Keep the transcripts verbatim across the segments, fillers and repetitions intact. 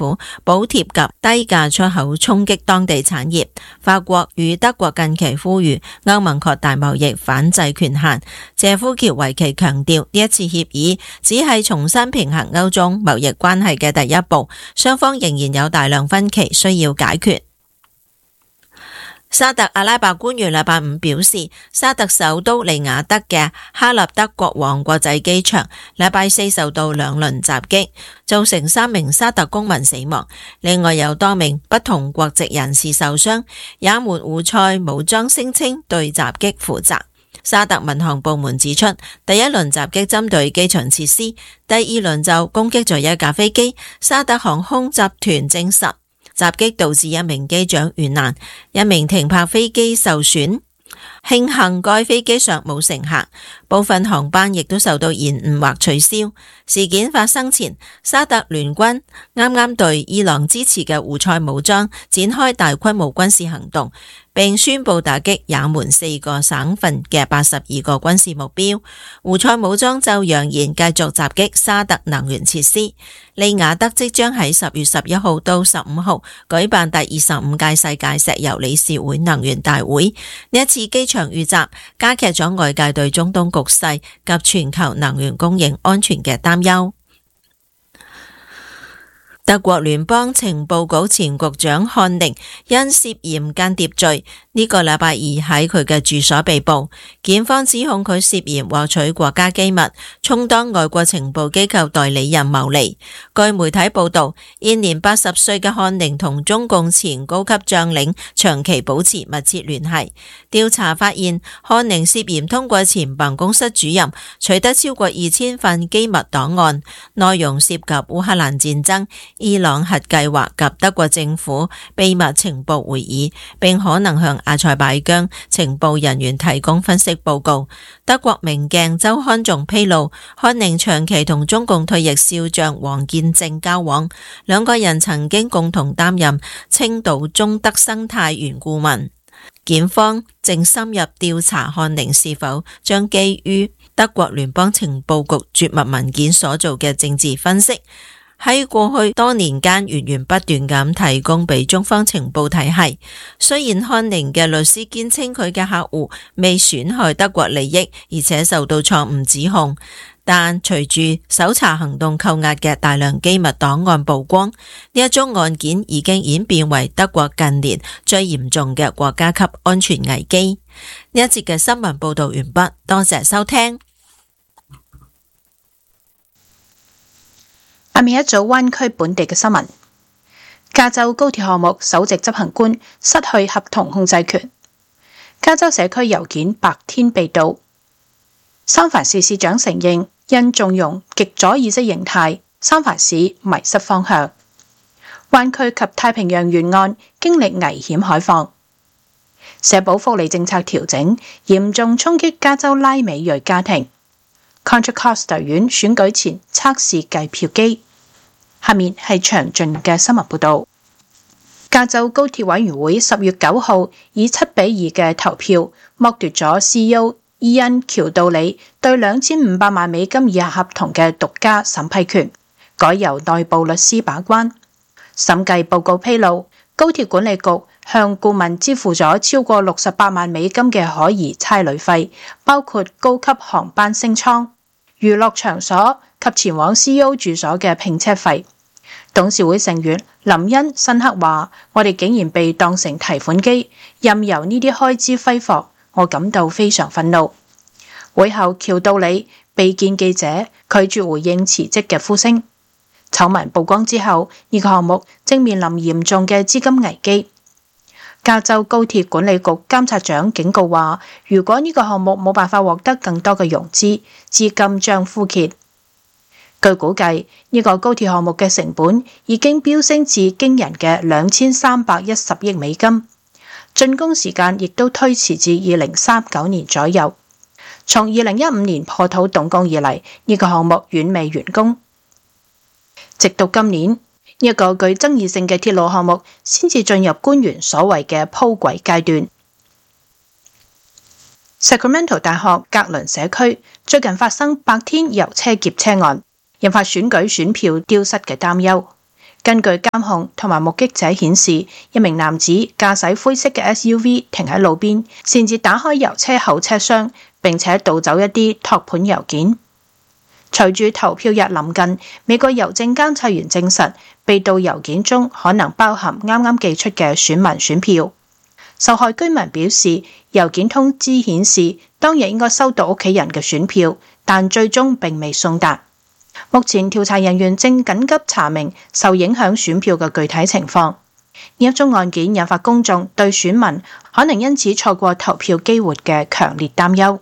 府補貼及低價出口衝擊當地產業。法國與德國近期呼籲歐盟擴大貿易反制權限。謝夫喬維奇強調，呢一次協議只係重新平衡歐中貿易關係嘅第一步，雙方仍然有大量分歧需要解決。沙特阿拉伯官員禮拜五表示，沙特首都利雅得嘅哈立德國王國際機場禮拜四受到兩輪襲擊，造成三名沙特公民死亡，另外有多名不同國籍人士受傷。也門胡塞武裝聲稱對襲擊負責。沙特民航部門指出，第一輪襲擊針對機場設施，第二輪就攻擊咗一架飛機。沙特航空集團證實，襲擊導致一名機長遇難，一名停泊飛機受損。慶幸該飛機上冇乘客，部分航班亦都受到延誤或取消。事件發生前，沙特聯軍啱啱對伊朗支持嘅胡塞武裝展開大規模軍事行動，並宣布打擊也門四個省份嘅八十二個軍事目標。胡塞武裝就揚言繼續襲擊沙特能源設施。利雅得即將喺十月十一號到十五號舉辦第二十五屆世界石油理事會能源大會。呢一次機場遇襲加劇咗外界對中東局勢及全球能源供應安全嘅擔憂。德國聯邦情報局前局長漢寧因涉嫌間諜罪，呢個禮拜二喺佢嘅住所被捕，檢方指控佢涉嫌獲取國家機密，充當外國情報機構代理人牟利。據媒體報道，現年八十歲嘅漢寧同中共前高級將領長期保持密切聯繫。調查發現，漢寧涉嫌通過前辦公室主任取得超過二千份機密檔案，內容涉及烏克蘭戰爭、伊朗核計劃及德國政府秘密情報會議，並可能向阿塞拜疆情報人員提供分析報告。德國明鏡週刊仲披露，漢寧長期同中共退役少將王建正交往，兩個人曾經共同擔任青島中德生態園顧問。檢方正深入調查漢寧是否將基於德國聯邦情報局絕密文件所做嘅政治分析，喺過去多年間源源不斷咁提供俾中方情報體系。雖然漢寧嘅律師堅稱佢嘅客戶未損害德國利益，而且受到錯誤指控，但隨住搜查行動扣押嘅大量機密檔案曝光，呢一宗案件已經演變為德國近年最嚴重嘅國家級安全危機。呢一節嘅新聞報道完畢，多謝收聽。 下面一組灣區本地嘅新聞：加州高鐵項目首席執行官失去合同控制權；加州社區郵件白天被盜；三藩市市長承認因縱容極左意識形態，三藩市迷失方向；灣區及太平洋沿岸經歷危險海況；社保福利政策調整嚴重衝擊加州拉美裔家庭； Contra Costa 縣選舉前測試計票機。下面係詳盡嘅新聞報道。加州高鐵委員會十月九號以七比二嘅投票剝奪咗 C E O 伊恩喬道理對兩千五百萬美金以下合同嘅獨家審批權，改由內部律師把關。審計報告披露，高鐵管理局向顧問支付咗超過六十八萬美金嘅可疑差旅費，包括高級航班升艙、娛樂場所及前往 C E O 住所嘅拼車費。董事會成員林恩辛克話：我哋竟然被當成提款機，任由呢啲開支揮霍，我感到非常憤怒。會後，喬道理被見記者拒絕回應辭職嘅呼聲。醜聞曝光之後，呢個項目正面臨嚴重嘅資金危機。加州高鐵管理局監察長警告話：如果呢個項目冇辦法獲得更多嘅融資，資金將枯竭。據估計，呢個高鐵項目嘅成本已經飆升至驚人嘅兩千三百一十億美金，竣工時間亦都推遲至二零三九年左右。從二零一五年破土動工以嚟，呢個項目遠未完工，直到今年，呢一個具爭議性嘅鐵路項目先至進入官員所謂嘅鋪軌階段。Sacramento 大學格倫社區最近發生白天遊車劫車案，引發選舉選票丟失嘅擔憂。 根據監控同埋目擊者顯示，一名男子駕駛灰色嘅 S U V 停喺路邊，擅自打開油車後車廂，並且盜走一啲托盤郵件。隨住投票日臨近，美國郵政監察員證實，被盜郵件中可能包含啱啱寄出嘅選民選票。受害居民表示，郵件通知顯示當日應該收到屋企人嘅選票，但最終並未送達。目前調查人員正緊急查明受影響選票嘅具體情況。呢一宗案件引發公眾對選民可能因此錯過投票機會嘅強烈擔憂。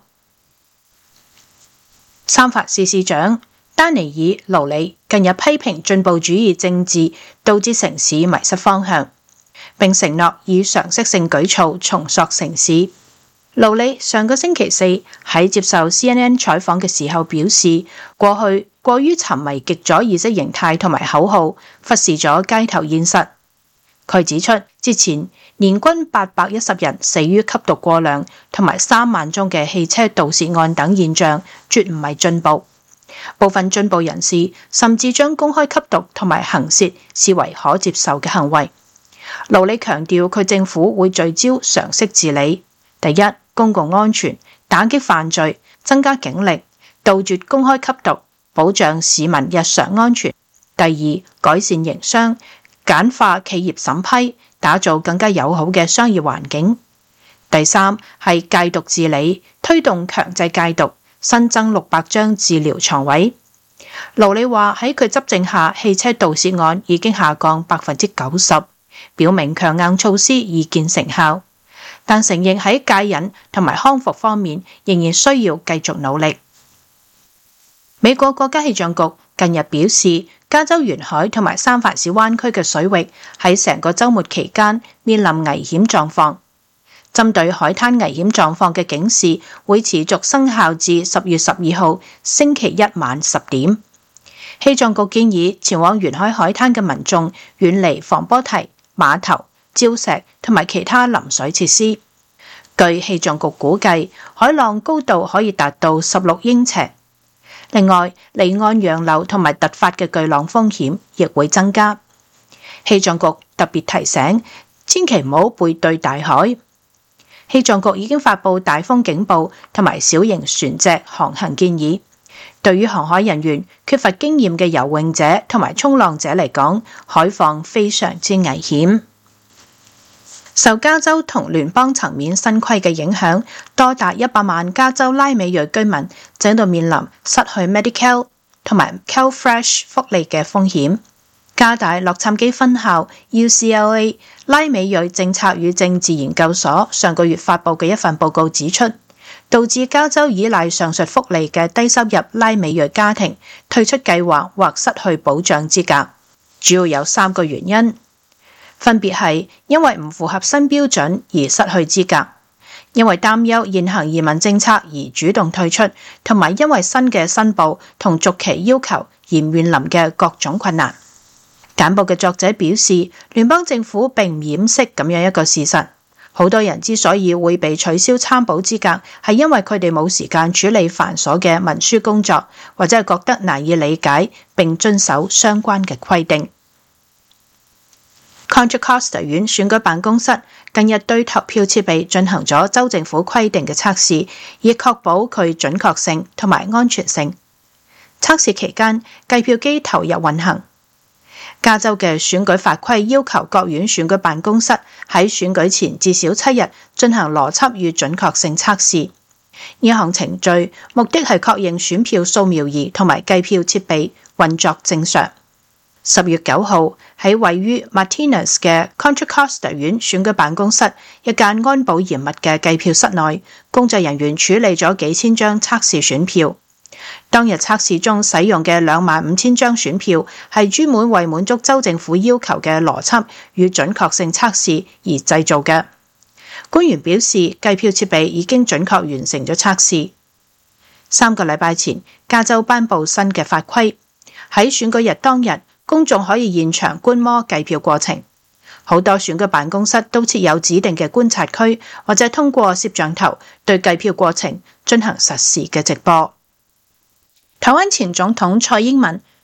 三藩市市長丹尼爾·盧里近日批評進步主義政治導致城市迷失方向，並承諾以常識性舉措重塑城市。盧里上個星期四喺接受 C N N 採訪嘅時候表示，過去過於沉迷極左意識形態同埋口號，忽視咗街頭現實。佢指出，之前年均八百一十人死於吸毒過量同埋三萬宗嘅汽車盜竊案等現象，絕唔係進步。部分進步人士甚至將公開吸毒同埋行竊視為可接受嘅行為。盧里強調，佢政府會聚焦常識治理。第一，公共安全，打擊犯罪，增加警力，杜絕公開吸毒，保障市民日常安全。第二，改善營商，簡化企業審批，打造更加友好嘅商業環境。第三，係戒毒治理，推動強制戒毒，新增六百張治療床位。盧里話喺佢執政下，汽車盜竊案已經下降百分之九十，表明強硬措施已見成效，但承認喺戒癮同埋康復方面仍然需要繼續努力。美國國家氣象局近日表示，加州沿海同埋三藩市灣區嘅水域喺成個週末期間面臨危險狀況。針對海灘危險狀況嘅警示會持續生效至十月十二號星期一晚十點。氣象局建議前往沿海海灘嘅民眾遠離防波堤、碼頭、礁石同埋其他臨水設施。據氣象局估計，海浪高度可以達到十六英尺。另外，離岸洋流同埋突發嘅巨浪風險亦會增加。氣象局特別提醒，千祈唔好背對大海。氣象局已經發布大風警報同埋小型船隻航行建議。對於航海人員、缺乏經驗嘅游泳者同埋衝浪者嚟講，海況非常之危險。受加州同聯邦層面新規嘅影響，多達一百萬加州拉美裔居民正度面臨失去 Medi-Cal 同埋 CalFresh 福利嘅風險。加大洛杉磯分校 U C L A 拉美裔政策與政治研究所上個月發布嘅一份報告指出，導致加州依賴上述福利嘅低收入拉美裔家庭退出計劃或失去保障資格，主要有三個原因，分別係因為唔符合新標準而失去資格，因為擔憂現行移民政策而主動退出，同埋因為新嘅申報同續期要求而面臨嘅各種困難。簡報嘅作者表示，聯邦政府並唔掩飾咁樣一個事實，好多人之所以會被取消參保資格，係因為佢哋冇時間處理繁瑣嘅文書工作，或者係覺得難以理解並遵守相關嘅規定。Contra Costa 縣選舉辦公室近日對投票設備進行咗州政府規定嘅測試，以確保佢準確性同埋安全性。測試期間，計票機投入運行。加州嘅選舉法規要求各縣選舉辦公室喺選舉前至少七日進行邏輯與準確性測試。呢項程序目的係確認選票掃描儀同埋計票設備運作正常。十月九號喺位於 Martinez 嘅 Contra Costa 縣選舉辦公室一間安保嚴密嘅計票室內，工作人員處理咗幾千張測試選票。當日測試中使用嘅兩萬五千張選票係專門為滿足州政府要求嘅邏輯與準確性測試而製造嘅。官員表示，計票設備已經準確完成咗測試。三個禮拜前，加州頒布新嘅法規，喺選舉日當日，公眾可以現場觀摩計票過程。好多選舉辦公室都設有指定嘅觀察區，或者通過攝像頭對計票過程進行實時嘅直播。台灣前總統蔡英文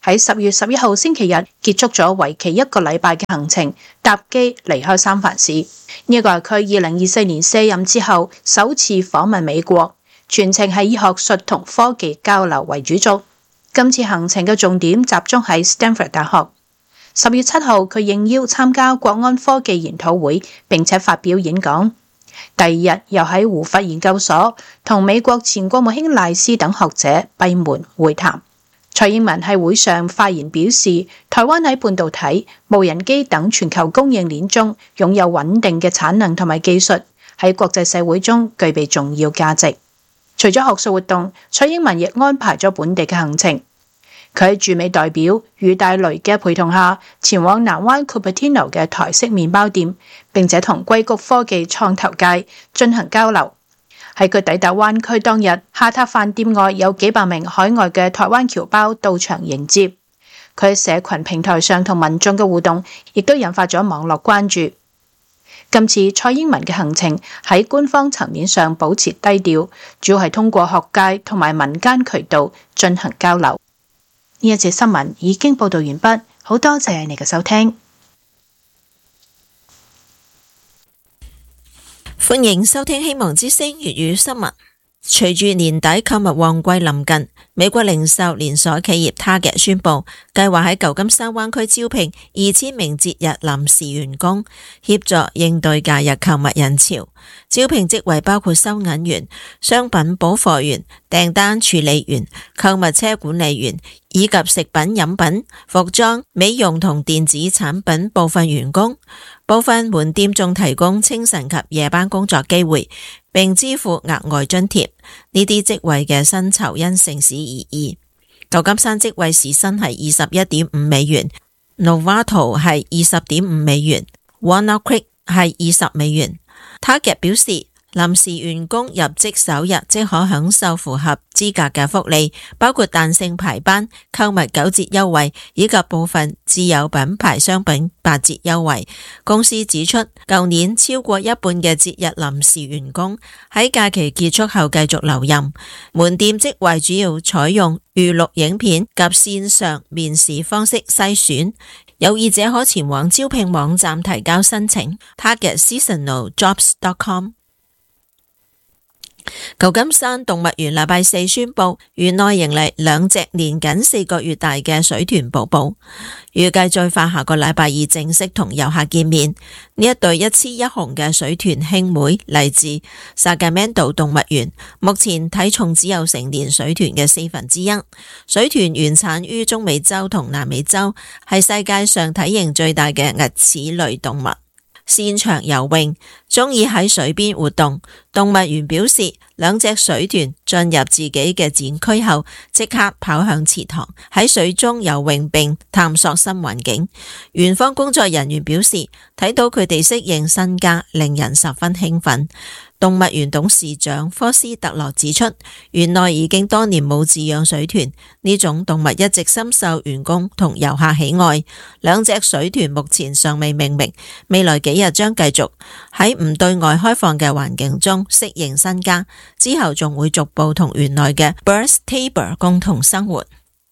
喺十月十一號星期日結束咗為期一個禮拜嘅行程，搭機離開三藩市。呢個係佢二零二四年卸任之後首次訪問美國，全程係以學術同科技交流為主軸。今次行程嘅重點集中喺 Stanford 大學。十月七號，佢應邀參加國安科技研討會，並且發表演講。第二日又喺胡佛研究所同美國前國務卿賴斯等學者閉門會談。蔡英文喺會上發言表示，台灣喺半導體、無人機等全球供應鏈中擁有穩定嘅產能同埋技術，喺國際社會中具備重要價值。除咗學術活動，蔡英文亦安排咗本地嘅行程。佢喺駐美代表余大雷嘅陪同下，前往南灣 Cupertino 嘅台式麵包店，並且同硅谷科技創投界進行交流。喺佢抵達灣區當日，下榻飯店外有幾百名海外嘅台灣僑胞到場迎接。佢喺社群平台上同民眾嘅互動，亦都引發咗網絡關注。今次蔡英文嘅行程喺官方層面上保持低調，主要係通過學界同埋民間渠道進行交流。呢一節新聞已經報道完畢，好多謝你嘅收聽。 歡迎收聽希望之聲粵語新聞。隨住年底購物旺季臨近，美國零售連鎖企業 Target 宣布，計劃喺舊金山灣區招聘二千名節日臨時員工，協助應對假日購物人潮。招聘職位包括收銀員、商品補貨員、訂單處理員、購物車管理員，以及食品飲品、服裝、美容同電子產品部分員工。部分門店仲提供清晨及夜班工作機會，並支付額外津貼。呢啲職位嘅薪酬因城市而異。舊金山職位時薪係二十一點五美元 ，Novato 係二十點五美元 ，Walnut Creek 係二十美元。Target 表示，臨時員工入職首日即可享受符合資格嘅福利，包括彈性排班、購物九折優惠以及部分自有品牌商品八折優惠。公司指出，舊年超過一半嘅節日臨時員工喺假期結束後繼續留任。門店職位主要採用預錄影片及線上面試方式篩選。有意者可前往招聘網站提交申請 target seasonal jobs dot com。舊金山動物園禮拜四宣布，園內迎嚟兩隻年僅四個月大嘅水豚寶寶，預計最快下個禮拜二正式同遊客見面。呢一對一雌一雄嘅水豚兄妹嚟自 Sacramento 動物園，目前體重只有成年水豚嘅四分之一。水豚原產於中美洲同南美洲，係世界上體型最大嘅兀齒類動物。擅長游泳，鍾意喺水邊活動。動物園表示，兩隻水豚進入自己嘅展區後，即刻跑向池塘，喺水中游泳並探索新環境。園方工作人員表示，睇到佢哋適應新家，令人十分興奮。動物園董事長科斯特洛指出，園內已經多年冇飼養水豚，呢種動物一直深受員工同遊客喜愛。兩隻水豚目前尚未命名，未來幾日將繼續喺唔對外開放嘅環境中適應新家，之後仲會逐步同園內嘅 Birds Table 共同生活。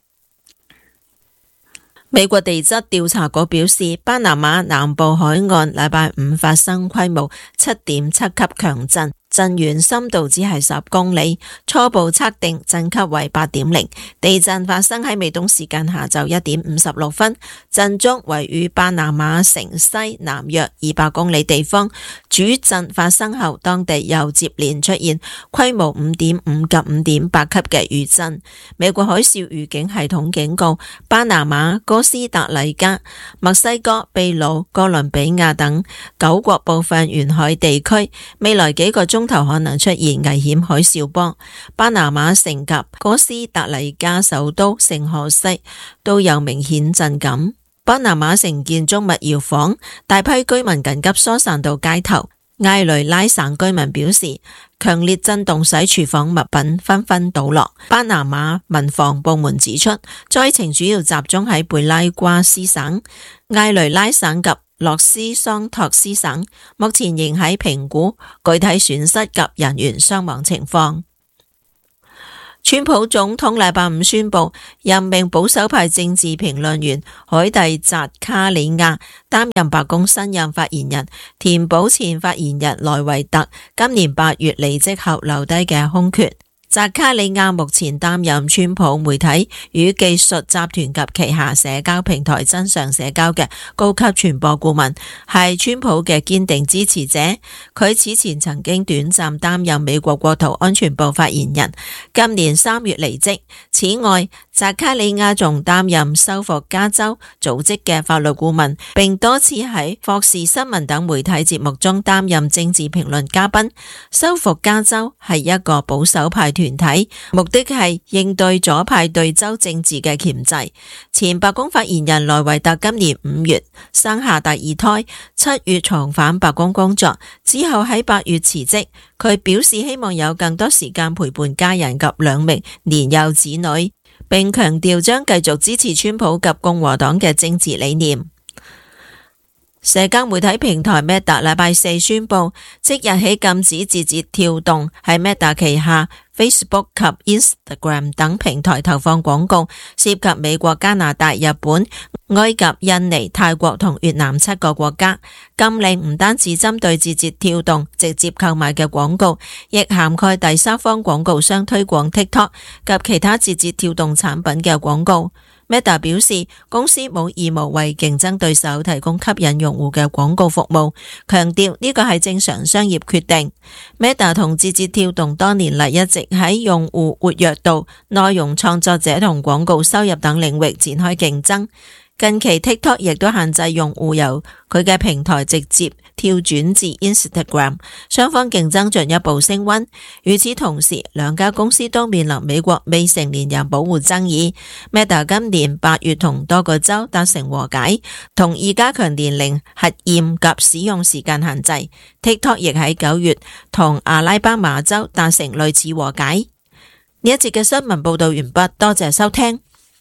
美國地質調查局表示，巴拿馬南部海岸禮拜五發生規模七點七級強震，震源深度只係十公里，初步測定震級為八點零。地震發生喺美東時間下晝一點五十六分，震中位於巴拿馬城西南約二百公里地方。主震發生後，當地又接連出現規模五點五及五點八級嘅餘震。美國海嘯預警系統警告巴拿馬、哥斯達黎加、墨西哥、秘魯、哥倫比亞等九國部分沿海地區，未來幾個鐘頭可能出現危險海嘯波。巴拿馬城及哥斯達黎加首都聖荷西都有明顯震感。巴拿馬城建築物搖晃，大批居民緊急疏散到街頭。埃雷拉省居民表示，強烈震動使廚房物品紛紛倒落。巴拿馬民防部門指出，災情主要集中喺貝拉瓜斯省、埃雷拉省及洛斯桑托斯省，目前仍喺評估具體損失及人員傷亡情況。 川普總統禮拜五宣布任命保守派政治評論員海蒂扎卡里亞擔任白宮新任發言人，填補前發言人萊維特今年八月離職後留低嘅空缺。扎卡里亞目前擔任川普媒體與技術集團及旗下社交平台真相社交嘅高級傳播顧問，係川普嘅堅定支持者。佢此前曾經短暫擔任美國國土安全部發言人，今年三月離職。此外，扎卡里亞仲擔任修復加州組織嘅法律顧問，並多次喺霍士新聞等媒體節目中擔任政治評論嘉賓。修復加州係一個保守派團體，目的係應對左派對州政治嘅鉗制。前白宮發言人萊維特今年五月生下第二胎，七月重返白宮工作，之後喺八月辭職。佢表示希望有更多時間陪伴家人及兩名年幼子女，並強調將繼續支持川普及共和黨嘅政治理念。社交媒體平台 Meta 禮拜四宣布，即日起禁止字節跳動喺 Meta 旗下 Facebook 及 Instagram 等平台投放廣告，涉及美國、加拿大、日本、埃及、印尼、泰國同越南七個國家。禁令唔單止針對字節跳動直接購買嘅廣告，亦涵蓋第三方廣告商推廣 TikTok 及其他字節跳動產品嘅廣告。Meta 表示，公司冇義務為競爭對手提供吸引用戶嘅廣告服務，強調呢個係正常商業決定。Meta 同字節跳動多年嚟一直喺用戶活躍度、內容創作者同廣告收入等領域展開競爭。近期 TikTok 亦都限制用戶由佢嘅平台直接跳轉至 Instagram， 雙方競爭進一步升溫。與此同時，兩家公司都面臨美國未成年人保護爭議。Meta 今年八月同多個州達成和解，同意加強年齡核驗及使用時間限制。TikTok 亦喺九月同阿拉巴馬州達成類似和解。呢一節嘅新聞報道完畢，多謝收聽。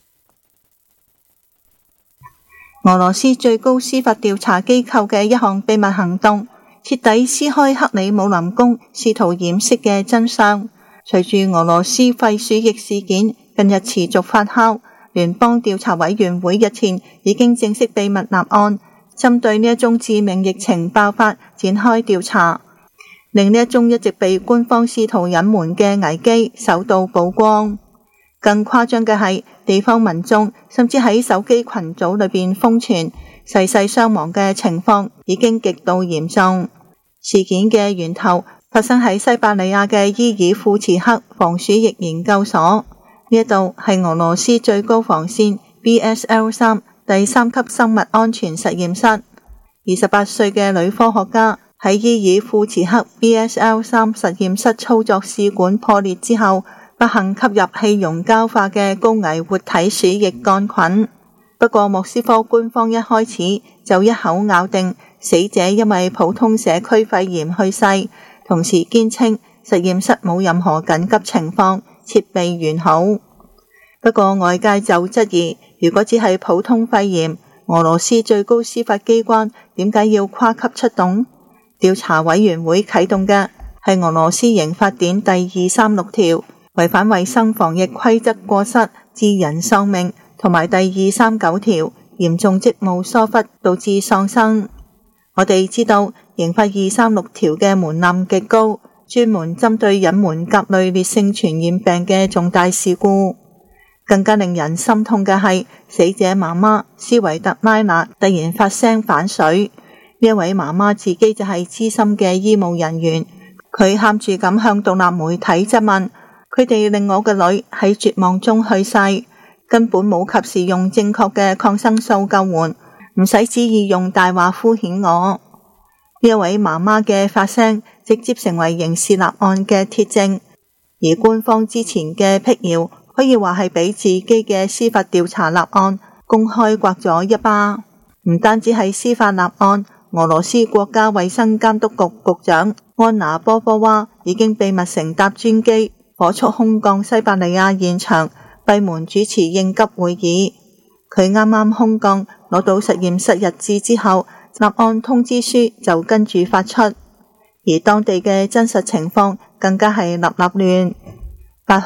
俄羅斯最高司法調查機構嘅一項秘密行動，徹底撕開克里姆林宮試圖掩飾嘅真相。隨住俄羅斯廢鼠疫事件近日持續發酵，聯邦調查委員會日前已經正式秘密立案，針對呢一宗致命疫情爆發展開調查，令呢一宗一直被官方試圖隱瞞嘅危機首度曝光。更誇張嘅係，地方民眾甚至喺手機群組裏邊瘋傳逝世傷亡嘅情況已經極度嚴重。事件嘅源頭發生喺西伯利亞嘅伊爾庫茨克防鼠疫研究所，呢一度係俄羅斯最高防線 B S L 三 第三級生物安全實驗室。二十八歲嘅女科學家喺伊爾庫茨克 B S L 三 實驗室操作試管破裂之後，不幸吸入氣溶膠化嘅高危活體鼠疫桿菌。不過莫斯科官方一開始就一口咬定死者因為普通社區肺炎去世，同時堅稱實驗室冇任何緊急情況，設備完好。不過外界就質疑，如果只係普通肺炎，俄羅斯最高司法機關點解要跨級出動？調查委員會啟動嘅係俄羅斯刑法典第二三六條，違反衛生防疫規則過失致人喪命，同埋第二三九條嚴重職務疏忽導致喪生。我哋知道刑法二三六條嘅門檻極高，專門針對隱瞞甲類烈性傳染病嘅重大事故。更加令人心痛嘅係，死者媽媽斯維特拉娜突然發聲反水。呢一位媽媽自己就係資深嘅醫務人員，佢喊住咁向獨立媒體質問，佢哋令我嘅女喺絕望中去世，根本冇及時用正確嘅抗生素救援，唔使旨意用大話敷衍我。呢一位媽媽嘅發聲直接成為刑事立案嘅鐵證，而官方之前嘅闢謠可以話係俾自己嘅司法調查立案公開刮咗一巴。唔單止係司法立案，俄羅斯國家衛生監督局局長安娜波波娃已經秘密乘搭專機火速空降西伯利亞現場，閉門主持應急會議。佢啱啱空降攞到實驗室日誌之後，立案通知書就跟住發出，而當地嘅真實情況更加係立立亂。八號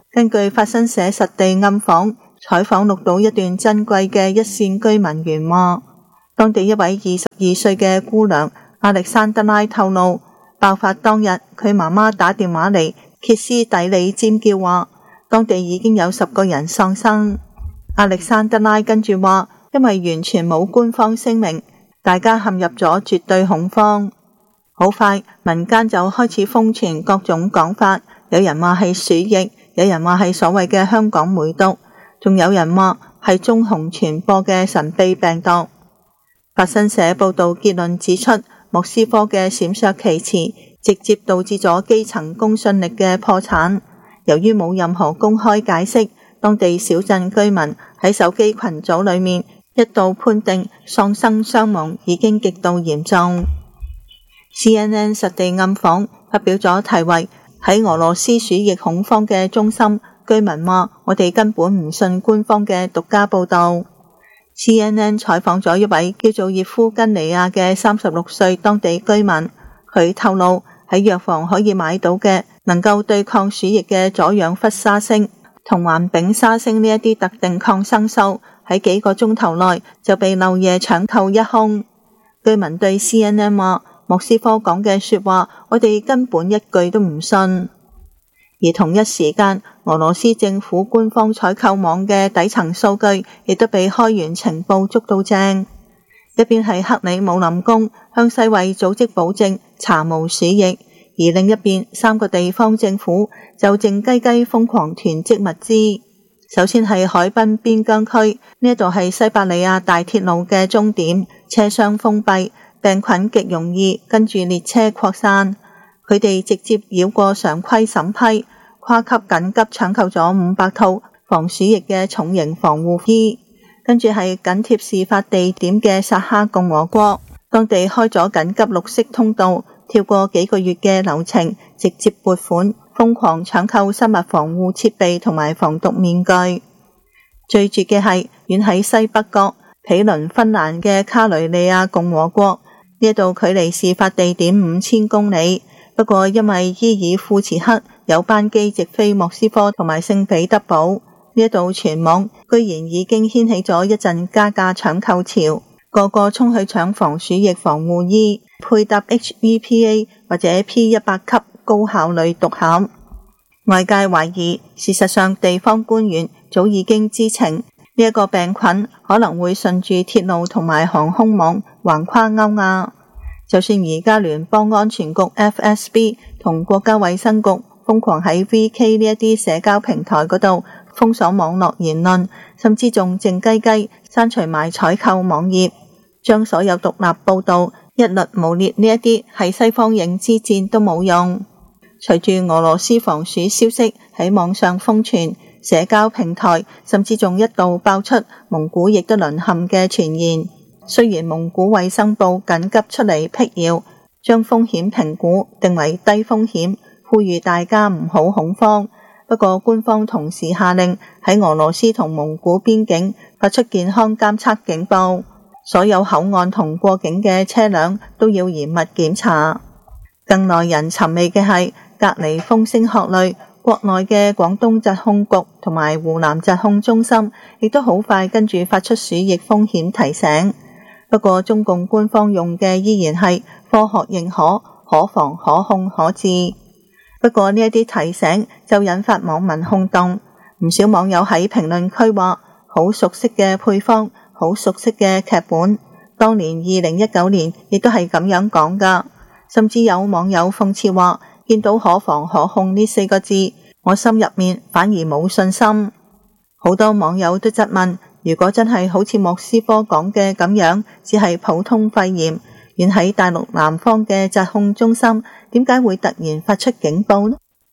根據法新社實地暗訪採訪錄到一段珍貴嘅一線居民原話，當地一位二十二歲嘅姑娘亞歷山德拉透露，爆發當日佢媽媽打電話嚟歇斯底里尖叫話，當地已經有十個人喪生。亞歷山德拉跟住話，因為完全冇官方聲明，大家陷入咗絕對恐慌。好快民間就開始瘋傳各種講法，有人話係鼠疫，有人話係所謂嘅香港梅毒，仲有人話係中紅傳播嘅神秘病毒。法新社報道結論指出，莫斯科嘅閃爍其詞直接導致咗基層公信力嘅破產。由於冇任何公開解釋，當地小鎮居民喺手機群組裏面一度判定喪生傷亡已經極度嚴重。C N N 實地暗訪發表咗題為喺俄羅斯鼠疫恐慌嘅中心，居民話我哋根本唔信官方嘅獨家報道。C N N 採訪咗一位叫做葉夫根尼亞嘅三十六歲當地居民，佢透露喺藥房可以買到嘅能夠對抗鼠疫嘅左氧氟沙星同環丙沙星呢一啲特定抗生素喺幾個鐘頭內就被漏夜搶購一空。居民對 C N N 話，莫斯科講嘅說話我哋根本一句都唔信。而同一時間，俄羅斯政府官方採購網嘅底層數據亦都被開源情報捉到正。一邊係克里姆林宮向世衛組織保證查無鼠疫，而另一邊三個地方政府就靜雞雞瘋狂囤積物資。首先係海濱邊疆區，呢度係西伯利亞大鐵路嘅終點，車廂封閉，病菌極容易跟住列車擴散。佢哋直接繞過常規審批，跨級緊急搶購咗五百套防鼠疫嘅重型防護衣。跟住係緊貼事發地點嘅薩哈共和國，當地開咗緊急綠色通道，跳過幾個月嘅流程，直接撥款瘋狂搶購生物防護設備同埋防毒面具。最絕嘅係遠喺西北角毗鄰芬蘭嘅卡雷利亞共和國，呢度距離事發地點五千公里。不過因為伊爾庫茨克有班機直飛莫斯科同埋聖彼得堡，呢一度全網居然已經掀起咗一陣加價搶購潮，個個衝去搶防鼠疫防護衣，配搭 H V P A 或者 P 一百 級高效率毒盒。外界懷疑，事實上地方官員早已經知情，呢、這、一個病菌可能會順住鐵路同埋航空網橫跨歐亞。就算而家聯邦安全局 F S B 同國家衛生局瘋狂喺 V K 呢一啲社交平台嗰度封鎖網絡言論，甚至仲靜雞雞刪除埋採購網頁，將所有獨立報道一律誣衊，呢一啲係西方認知戰都冇用。隨住俄羅斯防鼠消息喺網上瘋傳，社交平台甚至仲一度爆出蒙古亦都淪陷嘅傳言。雖然蒙古衛生部緊急出嚟闢謠，將風險評估定為低風險，呼籲大家唔好恐慌。不過官方同時下令喺俄羅斯同蒙古邊境發出健康監測警報，所有口岸同過境嘅車輛都要嚴密檢查。更耐人尋味嘅係，隔離風聲鶴唳，國內嘅廣東疾控局同埋湖南疾控中心亦都好快跟住發出鼠疫風險提醒。不過中共官方用嘅依然係科學認可、可防可控可治。不過呢一啲提醒就引發網民轟動，唔少網友喺評論區話好熟悉嘅配方，好熟悉嘅劇本，當年二零一九年亦都係咁樣講噶。甚至有網友諷刺話，見到可防可控呢四個字，我心入面反而冇信心。好多網友都質問，如果真係好似莫斯科講嘅咁樣，只係普通肺炎，遠喺大陸南方嘅疾控中心點解會突然發出警報呢？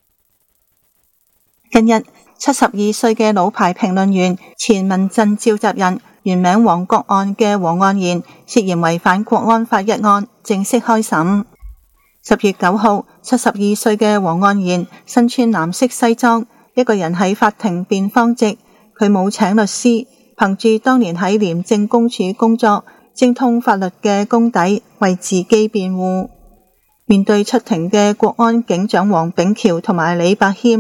近日七十二歲嘅老牌評論員、前民陣召集人原名黃國岸嘅黃岸然涉嫌違反國安法一案正式開審。十月九號，七十二歲嘅黃岸然身穿藍色西裝，一個人喺法庭辯方席，佢冇請律師，憑住當年喺廉政公署工作、精通法律嘅功底為自己辯護。面對出庭嘅國安警長黃炳橋同埋李伯謙，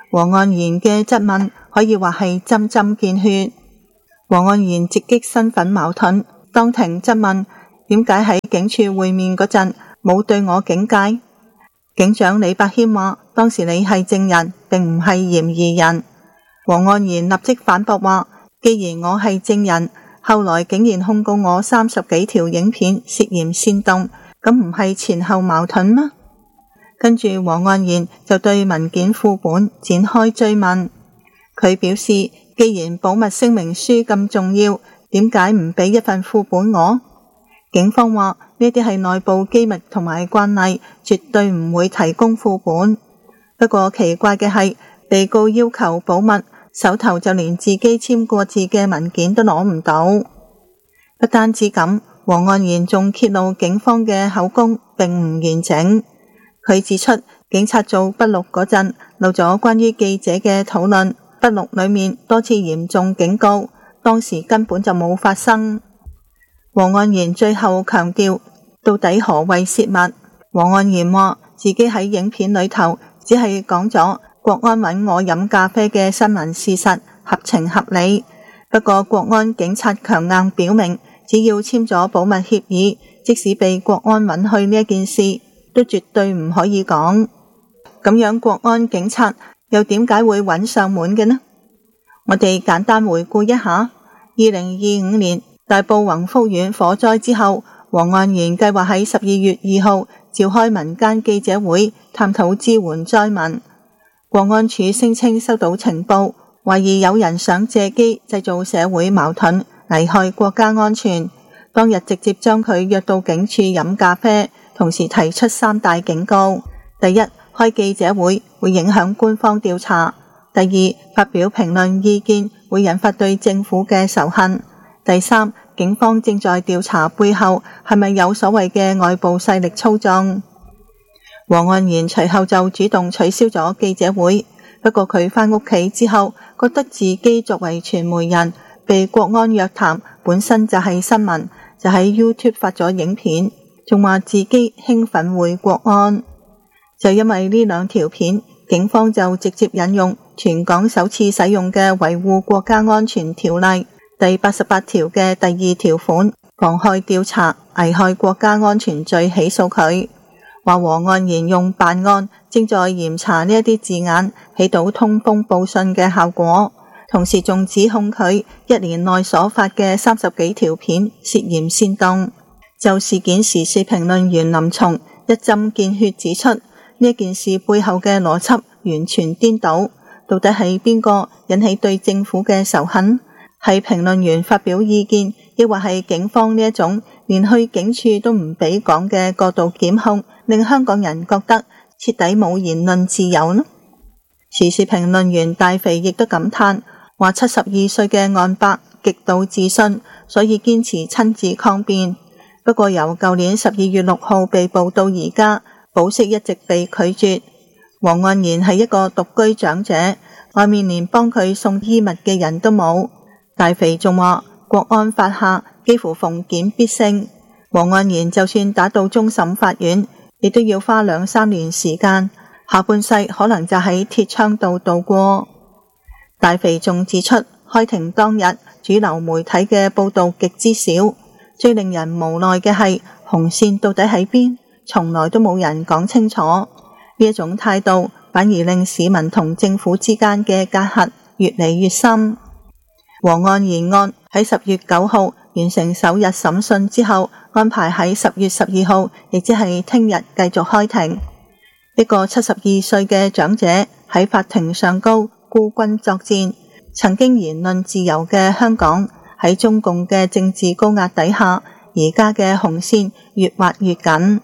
黃岸然嘅質問可以話係針針見血。黃岸然直擊身份矛盾，當庭質問點解喺警署會面嗰陣冇對我警戒。警長李伯謙話當時你係證人，並唔係嫌疑人。黃岸然立即反駁話，既然我係證人，後來竟然控告我三十幾條影片涉嫌煽動，咁唔係前後矛盾嗎？跟住黃岸然就對文件副本展開追問。佢表示，既然保密聲明書咁重要，點解唔俾一份副本我？警方話呢啲係內部機密同埋慣例，絕對唔會提供副本。不過奇怪嘅係，被告要求保密，手頭就連自己簽過字嘅文件都攞唔到。不單止咁，黃岸然仲揭露警方嘅口供並唔完整。佢指出，警察做筆錄嗰陣漏咗關於記者嘅討論，筆錄裏面多次嚴重警告，當時根本就冇發生。黃岸然最後強調，到底何謂泄密？黃岸然話自己喺影片裏頭只係講咗國安揾我飲咖啡嘅新聞事實，合情合理。不過國安警察強硬表明，只要簽咗保密協議，即使被國安允許呢一件事，都絕對唔可以講。咁樣國安警察又點解會揾上門嘅呢？我哋簡單回顧一下，二零二五年大埔宏福苑火災之後，黃岸然計劃喺十二月二號召開民間記者會，探討支援災民。國安處聲稱收到情報，懷疑有人想借機製造社會矛盾，危害國家安全。當日直接將佢約到警署飲咖啡，同時提出三大警告：第一，開記者會會影響官方調查；第二，發表評論意見會引發對政府嘅仇恨；第三，警方正在調查背後係咪有所謂嘅外部勢力操縱。黃岸然隨後就主動取消咗記者會，不過佢返屋企之後，覺得自己作為傳媒人被國安約談本身就係新聞，就喺 YouTube 發咗影片，仲話自己興奮回國安。就因為呢兩條片，警方就直接引用全港首次使用嘅維護國家安全條例第八十八條嘅第二條款，妨害調查、危害國家安全罪起訴佢，話黃岸然用辦案、正在嚴查呢一啲字眼，起到通風報信嘅效果，同時仲指控佢一年內所發嘅三十幾條片涉嫌煽動。就事件時事評論員林松一針見血指出，呢件事背後嘅邏輯完全顛倒，到底係邊個引起對政府嘅仇恨？係評論員發表意見，抑或係警方呢一種連去警署都唔俾講嘅過度檢控，令香港人覺得徹底冇言論自由呢？時事評論員大肥亦都感嘆，話七十二歲嘅岸伯極度自信，所以堅持親自抗辯。不過由舊年十二月六號被捕到而家，保釋一直被拒絕。黃岸然係一個獨居長者，外面連幫佢送衣物嘅人都冇。大肥仲話國安法下幾乎逢檢必勝，黃岸然就算打到終審法院，亦都要花兩三年時間，下半世可能就喺鐵窗度度過。大肥仲指出，開庭當日主流媒體嘅報道極之少，最令人無奈嘅係紅線到底喺邊，從來都冇人講清楚。呢一種態度反而令市民同政府之間嘅隔閡越嚟越深。黃岸然案喺十月九號完成首日審訊之後，安排喺十月十二號，亦即係聽日繼續開庭。一個七十二歲嘅長者喺法庭上高孤軍作戰，曾經言論自由嘅香港喺中共嘅政治高壓底下，而家嘅紅線越畫越緊。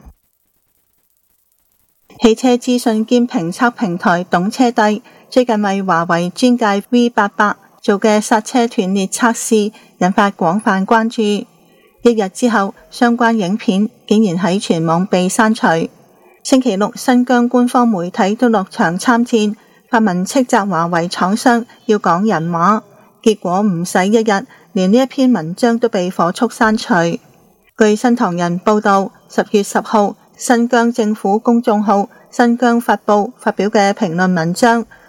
汽車資訊兼評測平台懂車帝最近為華為專界 V 八百做嘅剎車斷裂測試引發廣泛關注，一日之後相關影片竟然喺全網被刪除。星期六新疆官方媒體都落場參戰，發文斥責華為廠商要講人話，結果唔使一日，連呢一篇文章都被火速刪除。據新唐人報道，十月十號新疆政府公眾號新疆發佈發表嘅評論文章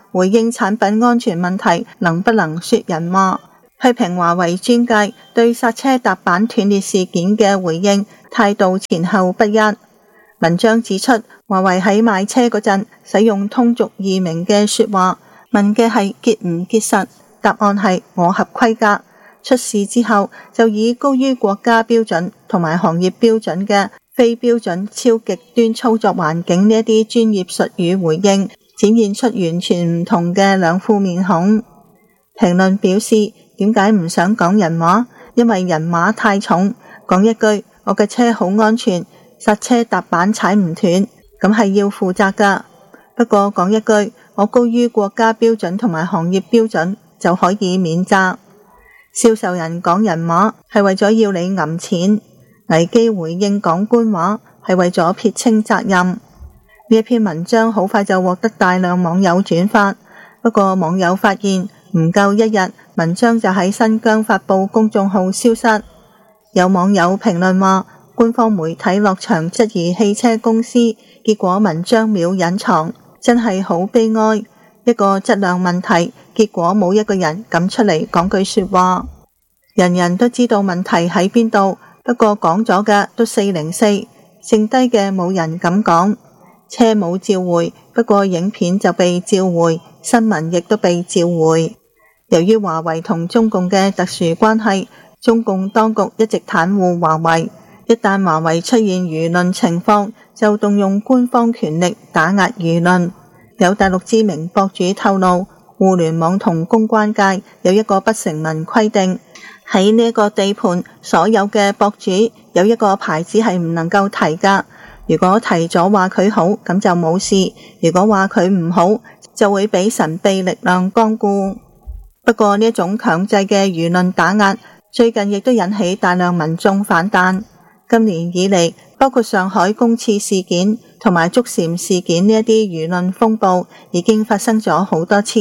回應產品安全問題能不能說人話，批評華為專家對剎車踏板斷裂事件嘅回應態度前後不一。文章指出，華為喺賣車嗰陣使用通俗易明嘅說話，問嘅係結唔結實，答案係我合規格。出事之後就以高於國家標準同埋行業標準嘅非標準超極端操作環境呢一啲專業術語回應，展現出完全唔同嘅兩副面孔。評論表示，點解唔想講人話？因為人馬太重，講一句我嘅車好安全，剎車踏板踩唔斷，咁係要負責噶。不過講一句我高於國家標準同埋行業標準就可以免責。銷售人講人話係為咗要你揞錢，危機回應講官話係為咗撇清責任。呢一篇文章好快就獲得大量網友轉發，不過網友發現唔夠一日，文章就喺新疆發布公眾號消失。有網友評論話，官方媒體落場質疑汽車公司，結果文章秒隱藏，真係好悲哀。一個質量問題，結果冇一個人敢出嚟講句說話。人人都知道問題喺邊度，不過講咗嘅都四零四，剩低嘅冇人敢講。車冇召回，不過影片就被召回，新聞亦都被召回。由於華為同中共嘅特殊關係，中共當局一直袒護華為，一旦華為出現輿論情況，就動用官方權力打壓輿論。有大陸知名博主透露，互聯網同公關界有一個不成文規定，喺呢個地盤所有嘅博主有一個牌子係唔能夠提噶。如果提咗話佢好，咁就冇事；如果話佢唔好，就會俾神秘力量光顧。不過呢一種強制嘅輿論打壓，最近亦都引起大量民眾反彈。今年以嚟，包括上海公廁事件同埋竹禪事件呢一啲輿論風暴已經發生咗好多次。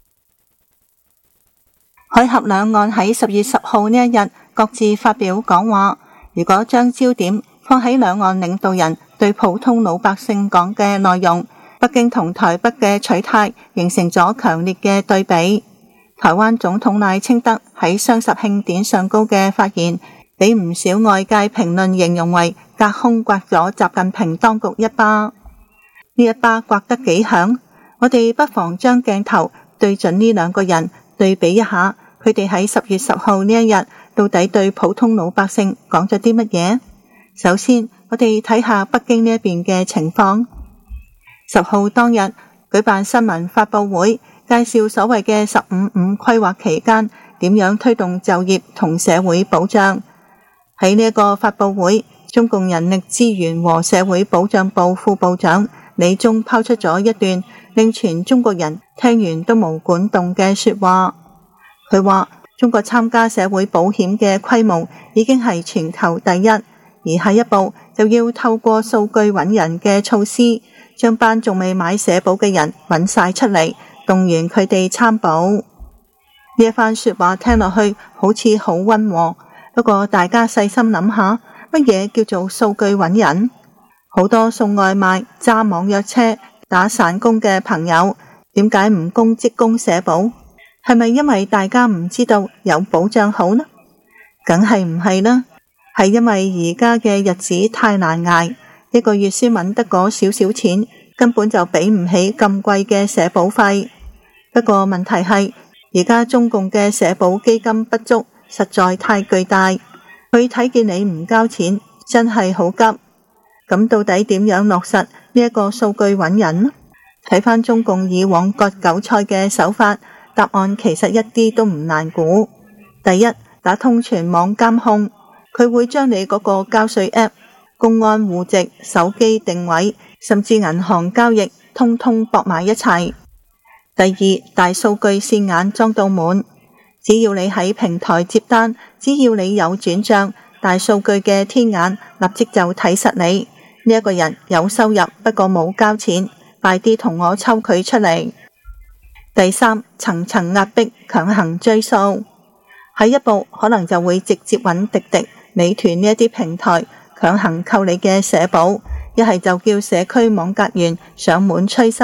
海峽兩岸喺十月十號呢一日各自發表講話，如果將焦點放喺兩岸領導人對普通老百姓講嘅內容，北京同台北嘅取態形成咗強烈嘅對比。台灣總統賴清德喺雙十慶典上高嘅發言，俾唔少外界評論形容為隔空刮咗習近平當局一巴。呢一巴刮得幾響？我哋不妨將鏡頭對準呢兩個人，對比一下佢哋喺十月十號呢一日到底對普通老百姓講咗啲乜嘢。首先我哋睇下北京呢一邊嘅情況。十號當日舉辦新聞發佈會，介紹所謂嘅十五五規劃期間點樣推動就業同社會保障。喺呢一個發佈會，中共人力資源和社會保障部副部長李忠拋出咗一段令全中國人聽完都毛管動嘅說話。佢話中國參加社會保險嘅規模已經係全球第一，而下一步就要透過數據揾人嘅措施，將班仲未買社保嘅人揾晒出嚟，動員佢哋參保。呢一番說話聽落去好似好溫和，不過大家細心諗下，乜嘢叫做數據揾人？好多送外賣、揸網約車、打散工嘅朋友，點解唔供職工社保？係咪因為大家唔知道有保障好呢？梗係唔係啦，係因為而家嘅日子太難捱，一個月先揾得嗰少少錢，根本就俾唔起咁貴嘅社保費。不過問題係，而家中共嘅社保基金不足，實在太巨大，佢睇見你唔交錢，真係好急。咁到底點樣落實呢一個數據揾人呢？睇返中共以往割韭菜嘅手法，答案其實一啲都唔難估。第一，打通全網監控，佢會將你嗰個交稅 App、公安戶籍、手機定位，甚至銀行交易，通通駁埋一齊。第二，大數據線眼裝到滿，只要你喺平台接單，只要你有轉賬，大數據嘅天眼立即就睇實你呢一個人有收入，不過冇交錢，快啲同我抽佢出嚟。第三，層層壓迫，強行追數，下一步可能就會直接揾滴滴、美團呢一啲平台強行扣你嘅社保，一係就叫社區網格員上門催收，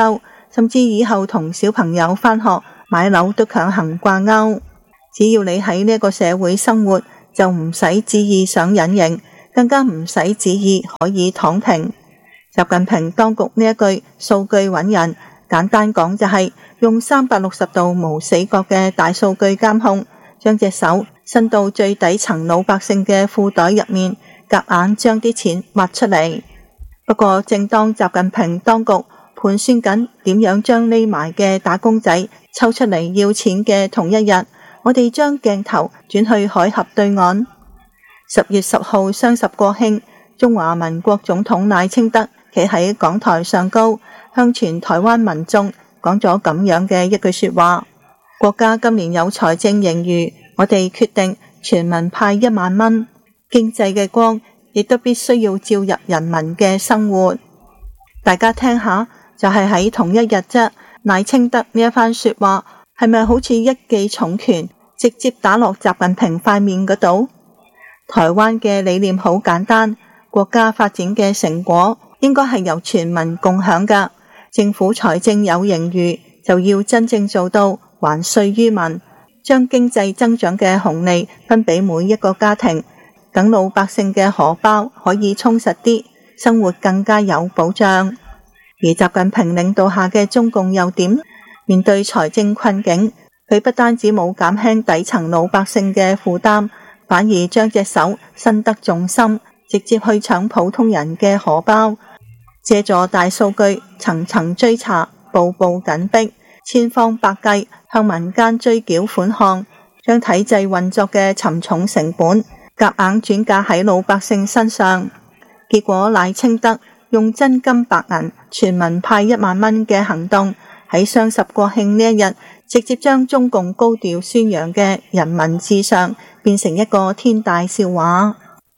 甚至以後同小朋友返學買樓都強行掛鈎。只要你喺呢個社會生活，就唔使旨意想隱形，更加唔使旨意可以躺平。習近平當局呢一句數據揾人，簡單講就係用三百六十度無死角嘅大數據監控，將隻手伸到最底層老百姓嘅褲袋入面，夾硬將啲錢挖出嚟。不過正當習近平當局盤算緊點樣將匿埋嘅打工仔抽出嚟要錢嘅同一日，我哋將鏡頭轉去海峽對岸。十月十號雙十國慶，中華民國總統賴清德企喺講台上高，向全台灣民眾講咗咁樣嘅一句說話：國家今年有財政盈餘，我哋決定全民派一萬蚊，經濟嘅光亦都必須要照入人民嘅生活。大家聽下，就係喺同一日啫，賴清德呢一番說話係咪好似一記重拳，直接打落習近平塊面嗰度？台灣嘅理念好簡單，國家發展嘅成果應該係由全民共享噶。政府財政有盈餘，就要真正做到還稅於民，將經濟增長嘅紅利分俾每一個家庭，等老百姓嘅荷包可以充實啲，生活更加有保障。而習近平領導下嘅中共又點？面對財政困境，佢不單止冇減輕底層老百姓嘅負擔，反而將隻手伸得仲深，直接去搶普通人嘅荷包，借助大數據層層追查，步步緊逼，千方百計向民間追繳款項，將體制運作嘅沉重成本夾硬轉嫁喺老百姓身上。結果賴清德用真金白銀全民派一萬蚊嘅行動，喺雙十國慶呢一日，直接將中共高調宣揚嘅人民至上變成一個天大笑話。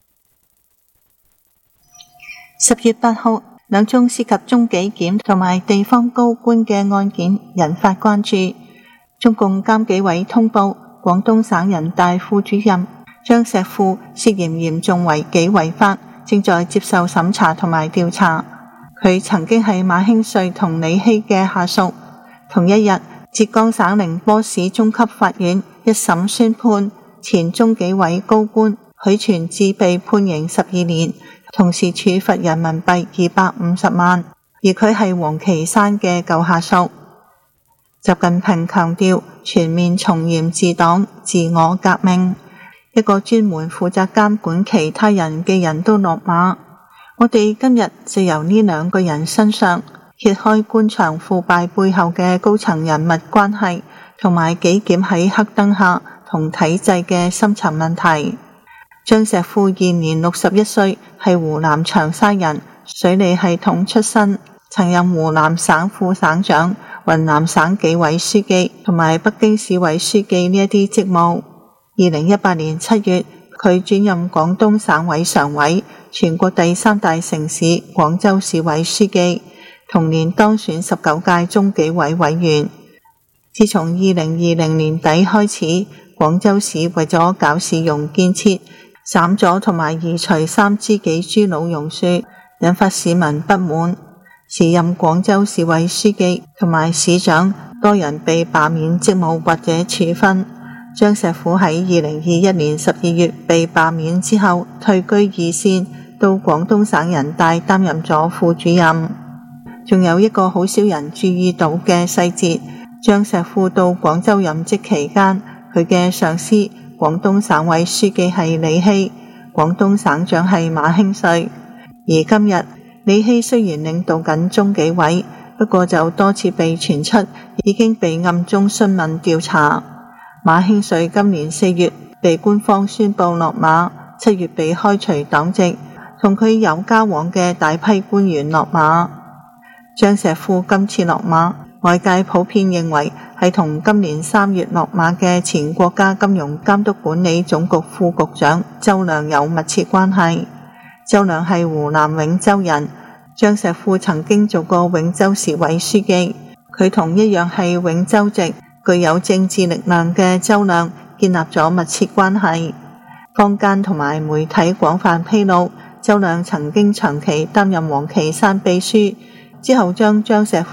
十月八號，兩宗涉及中紀檢同埋地方高官嘅案件引發關注。中共監紀委通報，廣東省人大副主任張石富涉嫌嚴重違紀違法，正在接受審查同埋調查。佢曾經係馬興瑞同李希嘅下屬。同一日，浙江省寧波市中級法院一審宣判前中紀委高官許全志被判刑十二年，同時處罰人民幣二百五十萬，而佢係王岐山嘅舊下屬。習近平強調全面從嚴治黨、自我革命，一個專門負責監管其他人嘅人都落馬。我哋今日就由呢兩個人身上揭開官場腐敗背後嘅高層人物關係，同埋紀檢喺黑燈下同體制嘅深層問題。張石富現年六十一歲，係湖南長沙人，水利系統出身，曾任湖南省副省長、雲南省紀委書記同埋北京市委書記呢一啲職務。二零一八年七月，佢轉任廣東省委常委、全國第三大城市廣州市委書記，同年當選十九屆中紀委委員。自從二零二零年底開始，廣州市為咗搞市容建設，斬咗同埋移除三支幾株老榕樹，引發市民不滿。時任廣州市委書記同埋市長多人被罷免職務或者處分。張石富喺二零二一年十二月被罷免之後，退居二線，到廣東省人大擔任咗副主任。仲有一個好少人注意到嘅細節，張石富到廣州任職期間，佢嘅上司廣東省委書記係李希，廣東省長係馬興瑞。而今日李希雖然領導緊中紀委，不過就多次被傳出已經被暗中詢問調查。馬興瑞今年四月被官方宣布落馬，七月被開除黨籍，同佢有交往嘅大批官員落馬。張石富今次落馬，外界普遍認為係同今年三月落馬嘅前國家金融監督管理總局副局長周亮有密切關係。周亮係湖南永州人，張石富曾經做過永州市委書記，佢同一樣係永州籍，具有政治力量嘅周亮建立咗密切關係。坊間同埋媒體廣泛披露，周亮曾經長期擔任王岐山秘書，之後將張石富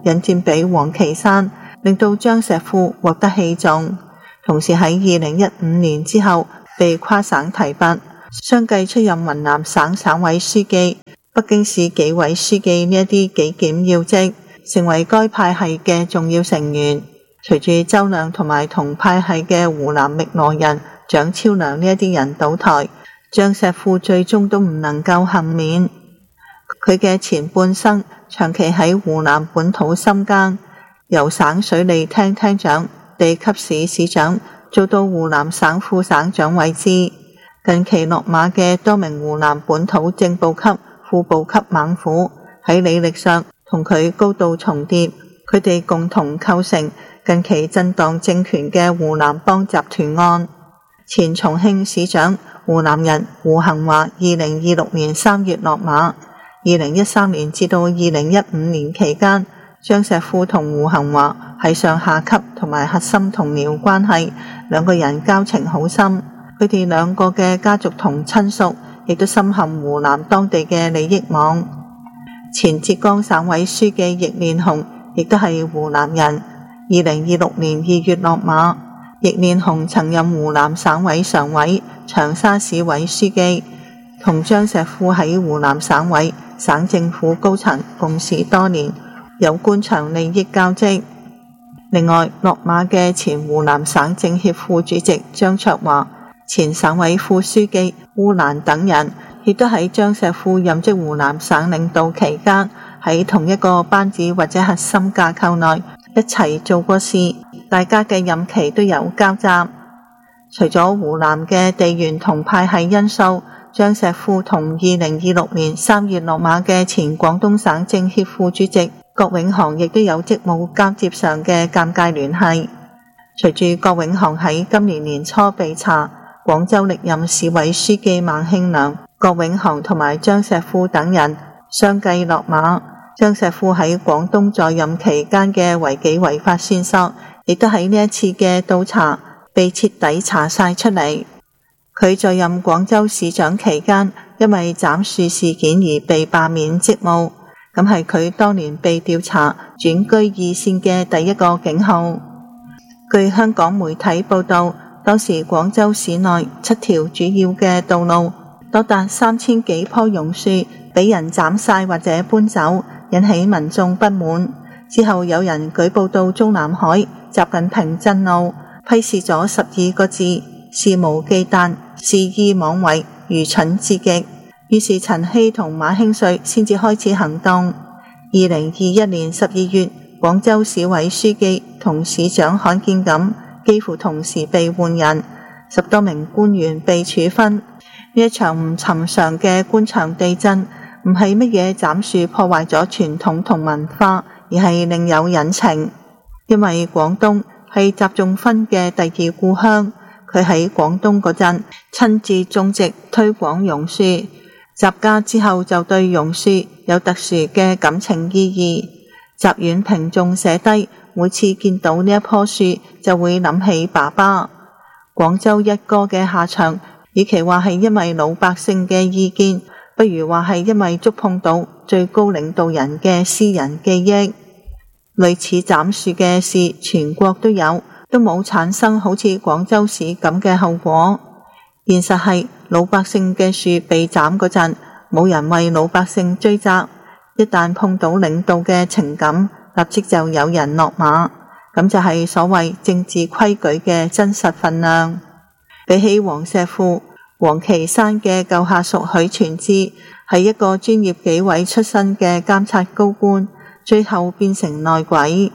引薦俾王岐山，令到張碩輔獲得器重。同時喺二零一五年之後被跨省提拔，相繼出任雲南省省委書記、北京市紀委書記呢一啲紀檢要職，成為該派系嘅重要成員。隨住周亮同埋同派系嘅湖南汨羅人蔣超良呢一啲人倒台，張碩輔最終都唔能夠幸免。佢嘅前半生長期喺湖南本土深耕，由省水利廳廳長、地級市市長做到湖南省副省長位置。近期落馬嘅多名湖南本土正部級、副部級猛虎喺履歷上同佢高度重疊，佢哋共同構成近期震盪政權嘅湖南幫集團案。前重慶市長湖南人胡恒華二零二六年三月落馬，二零一三年至到二零一五年期間，張碩輔同胡恒華係上下級同埋核心同僚關係，兩個人交情好深。佢哋兩個嘅家族同親屬亦都深陷湖南當地嘅利益網。前浙江省委書記易煉紅亦都係湖南人，二零二六年二月落馬。易煉紅曾任湖南省委常委、長沙市委書記，同張碩輔喺湖南省委、省政府高層共事多年，有官場利益交織。另外，落馬嘅前湖南省政協副主席張卓華、前省委副書記烏蘭等人，亦都喺張碩輔任職湖南省領導期間，喺同一個班子或者核心架構內一齊做過事，大家嘅任期都有交集。除咗湖南嘅地緣同派系因素，張碩輔同二零二六年三月落馬嘅前廣東省政協副主席郭永航亦都有職務交接上嘅尷尬聯繫。隨住郭永航喺今年年初被查，廣州歷任市委書記孟慶良、郭永航同埋張碩輔等人相繼落馬。張碩輔喺廣東在任期間嘅違紀違法線索，亦都喺呢一次嘅倒查被徹底查晒出嚟。佢在任廣州市長期間，因為斬樹事件而被罷免職務，咁係佢當年被調查轉居二線嘅第一個警號。據香港媒體報道，當時廣州市內七條主要嘅道路，多達三千幾棵榕樹俾人斬晒或者搬走，引起民眾不滿。之後有人舉報到中南海習近平震怒，批示咗十二個字：肆無忌憚、肆意妄為、愚蠢至極。於是陳希同馬興瑞先至開始行動。二零二一年十二月，廣州市委書記同市長罕見咁幾乎同時被換人，十多名官員被處分。呢一場唔尋常嘅官場地震，唔係乜嘢斬樹破壞咗傳統同文化，而係另有隱情。因為廣東係習仲勳嘅第二故鄉，佢喺廣東嗰陣親自種植推廣榕樹，習家之後就對榕樹有特殊嘅感情意義。習遠平仲寫低，每次見到呢一棵樹就會諗起爸爸。廣州一哥嘅下場，與其話係因為老百姓嘅意見，不如話係因為觸碰到最高領導人嘅私人記憶。類似斬樹嘅事全國都有，都冇產生好似廣州市咁嘅後果。現實係老百姓嘅樹被斬嗰陣，冇人為老百姓追責，一旦碰到領導嘅情感，立即就有人落馬，咁就係所謂政治規矩嘅真實分量。比起王碩輔，王岐山嘅舊下屬許全志係一個專業紀委出身嘅監察高官，最後變成內鬼。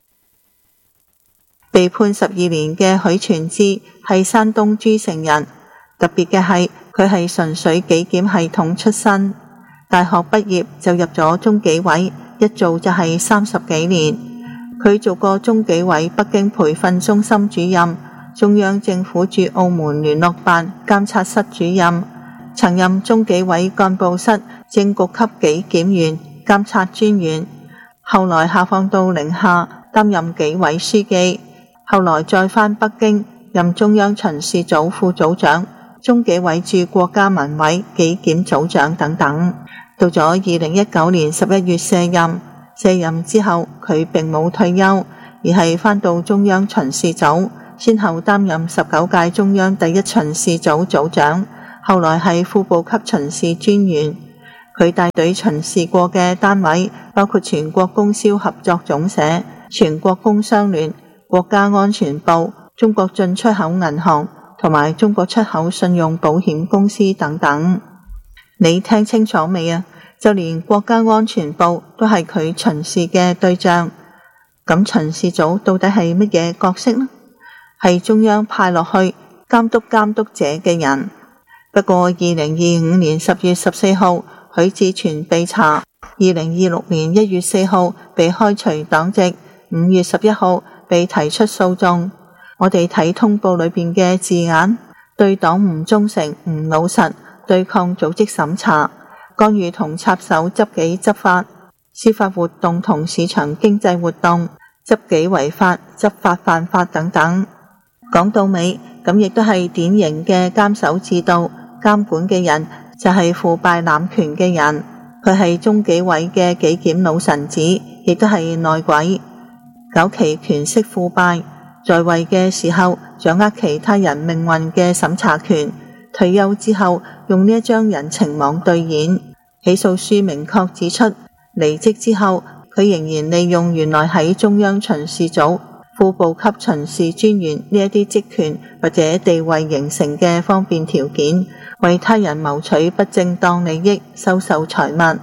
被判十二年嘅許全志係山東諸城人，特別嘅係佢係純粹紀檢系統出身，大學畢業就入咗中紀委，一做就係三十幾年。佢做過中紀委北京培訓中心主任、中央政府駐澳門聯絡辦監察室主任，曾任中紀委幹部室正局級紀檢員、監察專員，後來下放到寧夏擔任紀委書記，後來再返北京任中央巡視組副組長、中紀委駐國家文委紀檢組長等等。到咗二零一九年十一月卸任， 卸任之後，佢並冇退休，而係返到中央巡視組，先後擔任十九屆中央第一巡視組組長，後來係副部級巡視專員。佢帶隊巡視過嘅單位包括全國供銷合作總社、全國工商聯、國家安全部、中國進出口銀行同埋中國出口信用保險公司等等。你聽清楚未啊？就連國家安全部都係佢巡視嘅對象。咁巡視組到底係乜嘢角色呢？係中央派落去監督監督者嘅人。不過二零二五年十月十四號許志全被查，二零二六年一月四號被開除黨籍，五月十一號被提出訴訟。我哋睇通報裏邊嘅字眼，對黨唔忠誠、唔老實，對抗組織審查，干預同插手執紀執法、司法活動同市場經濟活動、執紀違法、執法犯法等等。講到尾，咁亦都係典型嘅監守自盜，監管嘅人就係腐敗濫權嘅人。佢係中紀委嘅紀檢老臣子，亦都係內鬼，搞其權色腐敗，在位嘅時候掌握其他人命運嘅審查權，退休之後用呢一張人情網兌現。起訴書明確指出，離職之後佢仍然利用原來喺中央巡視組、副部級巡視專員呢一啲職權或者地位形成嘅方便條件，為他人謀取不正當利益，收受財物。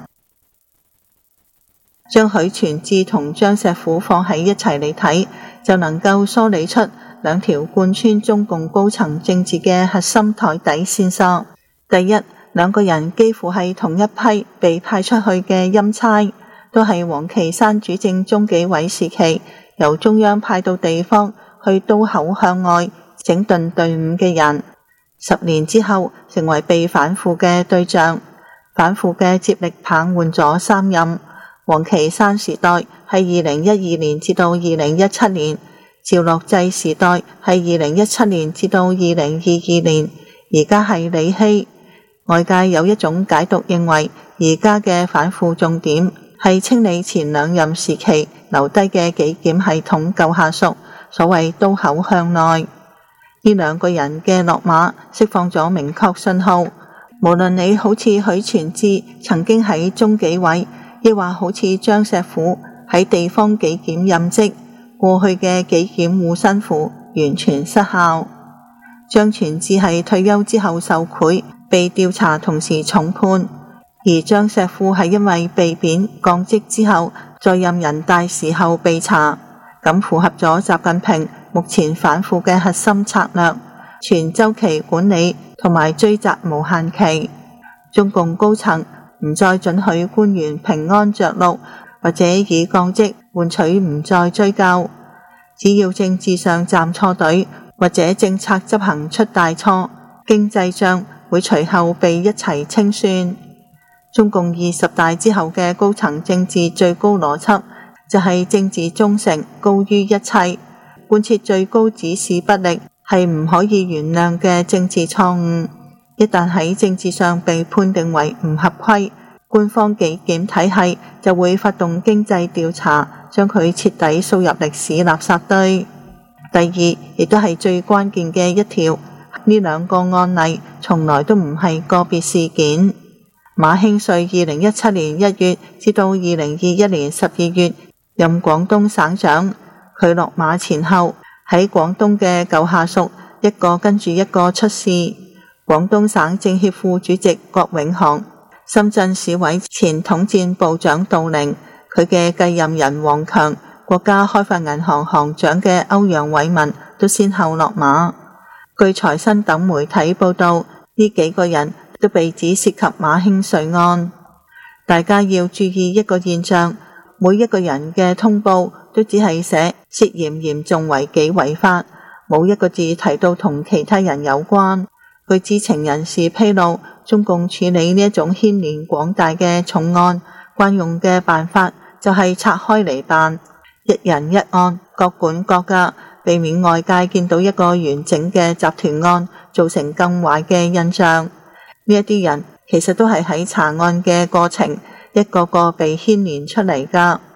將許全志同張石虎放喺一齊嚟睇，就能夠梳理出兩條貫穿中共高層政治嘅核心台底線索。第一，兩個人幾乎係同一批被派出去嘅欽差，都係王岐山主政中紀委時期由中央派到地方去刀口向外整頓隊伍嘅人。十年之後成為被反腐嘅對象，反腐嘅接力棒換咗三任。王岐山時代係二零一二年至到二零一七年，趙樂際時代係二零一七年至到二零二二年，而家係李希。外界有一種解讀認為，而家嘅反腐重點係清理前兩任時期留低嘅紀檢系統舊下屬，所謂刀口向內。呢兩個人嘅落馬釋放咗明確信號，無論你好似許全志曾經喺中紀委，亦或好似張石虎喺地方紀檢任職，過去嘅紀檢護身符完全失效。張全志係退休之後受賄被調查，同時重判，而張石虎係因為被貶降職之後在任人大時候被查，咁符合咗習近平目前反腐嘅核心策略，全周期管理同埋追責無限期。中共高層唔再准許官員平安着陸，或者以降職換取唔再追究。只要政治上站錯隊，或者政策執行出大錯，經濟賬會隨後被一齊清算。中共二十大之後嘅高層政治最高邏輯就係政治忠誠高於一切，貫徹最高指示不力係唔可以原諒嘅政治錯誤。一旦喺政治上被判定為唔合規，官方紀檢體系就會發動經濟調查，將佢徹底掃入歷史垃圾堆。第二，亦都係最關鍵嘅一條，呢兩個案例從來都唔係個別事件。馬興瑞二零一七年一月至到二零二一年十二月任廣東省長，佢落馬前後喺廣東嘅舊下屬一個跟住一個出事。廣東省政協副主席郭永航、深圳市委前統戰部長杜寧，佢嘅繼任人王強、國家開發銀行行長嘅歐陽偉文都先後落馬。據財新等媒體報道，呢幾個人都被指涉及馬興瑞案。大家要注意一個現象，每一個人嘅通報都只係寫涉嫌嚴重違紀違法，冇一個字提到同其他人有關。據知情人士披露，中共處理呢一種牽連廣大嘅重案，慣用嘅辦法就係拆開嚟辦，一人一案，各管各㗎，避免外界見到一個完整嘅集團案，造成更壞嘅印象。呢一啲人其實都係喺查案嘅過程，一個個被牽連出嚟㗎。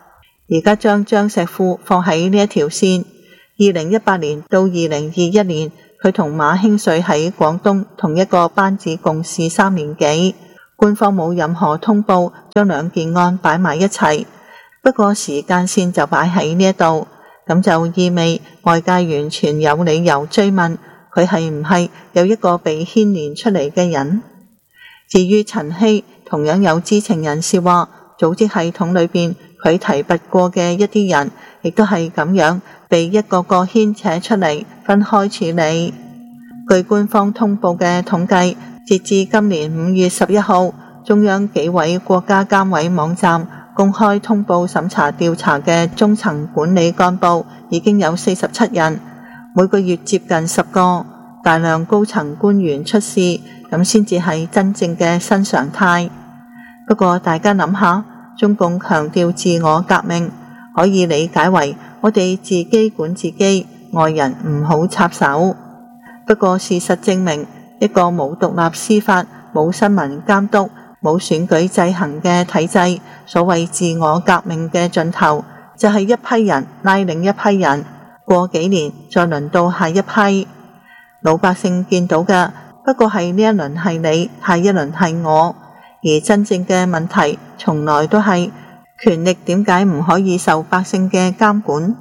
而家將張石富放喺呢一條線，二零一八年到二零二一年，佢同馬興瑞喺廣東同一個班子共事三年幾，官方冇任何通報將兩件案擺埋一齊，不過時間線就擺喺呢一度，咁就意味外界完全有理由追問佢係唔係有一個被牽連出嚟嘅人。至於陳希，同樣有知情人士話，組織系統裏邊佢提拔過嘅一啲人，亦都係咁樣被一個個牽扯出嚟分開處理。據官方通報嘅統計，截至今年五月十一號，中央紀委國家監委網站公開通報審查調查嘅中層管理幹部已經有四十七人，每個月接近十個，大量高層官員出事，咁先至係真正嘅新常態。不過大家諗下，中共強調自我革命，可以理解為我哋自己管自己，外人唔好插手。不過事實證明，一個冇獨立司法、冇新聞監督、冇選舉制衡嘅體制，所謂自我革命嘅盡頭，就係一批人拉另一批人，過幾年再輪到下一批。老百姓見到嘅不過係呢一輪係你，下一輪係我，而真正嘅問題從來都係權力點解唔可以受百姓嘅監管。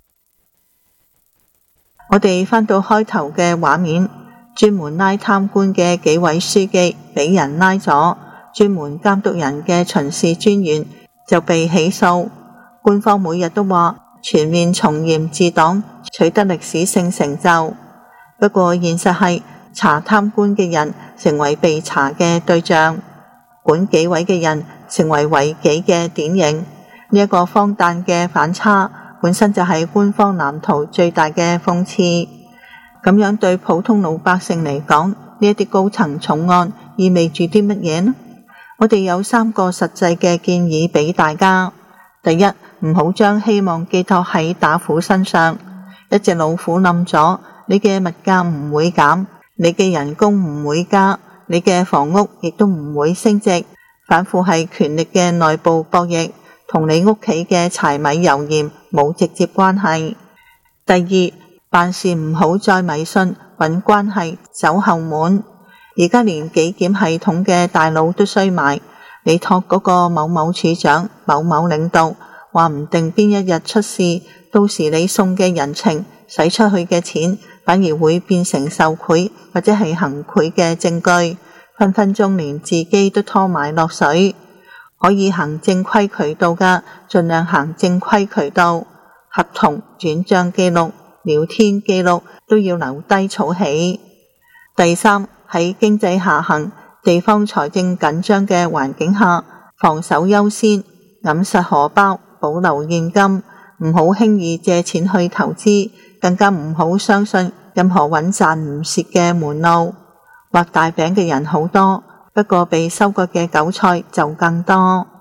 我哋翻到開頭嘅畫面，專門拉貪官嘅紀委書記俾人拉咗，專門監督人嘅巡視專員就被起訴。官方每日都話全面從嚴治黨取得歷史性成就，不過現實係查貪官嘅人成為被查嘅對象，管紀委嘅人成為違紀嘅典型。呢一個荒誕嘅反差本身就係官方藍圖最大嘅諷刺。咁樣對普通老百姓嚟講，呢一啲高層重案意味住啲乜嘢呢？我哋有三個實際嘅建議俾大家。第一，唔好將希望寄託喺打虎身上。一隻老虎冧咗，你嘅物價唔會減，你嘅人工唔會加，你嘅房屋亦都唔會升值，反腐係權力嘅內部博弈，同你屋企嘅柴米油鹽冇直接關係。第二，辦事唔好再迷信揾關係走後門，而家連紀檢系統嘅大佬都衰埋，你託嗰個某某處長、某某領導，話唔定邊一日出事，到時你送嘅人情、使出去嘅錢，反而會變成受賄或者係行賄嘅證據，分分鐘連自己都拖埋落水。可以行正規渠道㗎，盡量行正規渠道，合同、轉賬記錄、聊天記錄都要留低儲起。第三，喺經濟下行、地方財政緊張嘅環境下，防守優先，揞實荷包，保留現金，唔好輕易借錢去投資，更加唔好相信任何穩賺唔蝕嘅門路。畫大餅嘅人好多，不過被收割嘅韭菜就更多。